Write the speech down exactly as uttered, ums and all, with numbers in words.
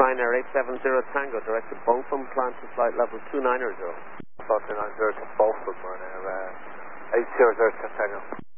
Ryanair eight seven zero Tango, direct to Beaufort, plan to flight level two nine zero. two nine zero to Beaufort, Ryanair uh, eight zero zero Tango.